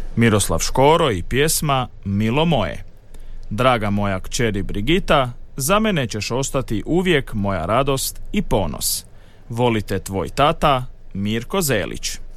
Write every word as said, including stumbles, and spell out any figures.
Miroslav Škoro i pjesma Milo moje. Draga moja kćeri Brigita, za mene ćeš ostati uvijek moja radost i ponos. Volite tvoj tata Mirko Zelić.